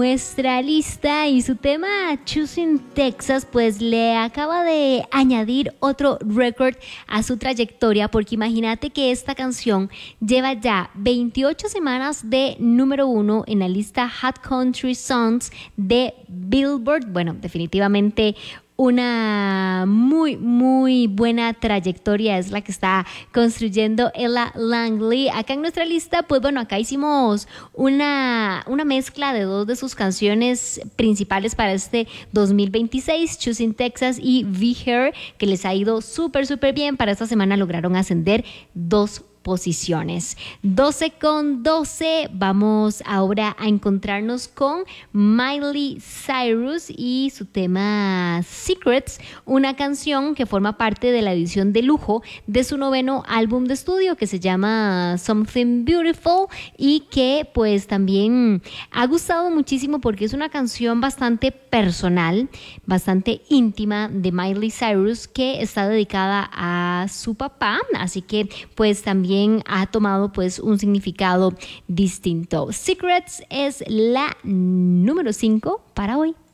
nuestra lista y su tema Choosing Texas pues le acaba de añadir otro récord a su trayectoria, porque imagínate que esta canción lleva ya 28 semanas de número 1 en la lista Hot Country Songs de Billboard. Bueno, definitivamente una muy buena trayectoria es la que está construyendo Ella Langley. Acá en nuestra lista, pues bueno, acá hicimos una mezcla de dos de sus canciones principales para este 2026, Choosing Texas y Be Here, que les ha ido súper bien. Para esta semana lograron ascender 2 posiciones. 12:12, vamos ahora a encontrarnos con Miley Cyrus y su tema Secrets, una canción que forma parte de la edición de lujo de su 9º álbum de estudio que se llama Something Beautiful, y que pues también ha gustado muchísimo porque es una canción bastante personal, bastante íntima de Miley Cyrus, que está dedicada a su papá, así que pues también ha tomado pues un significado distinto. Secrets es la número 5 para hoy.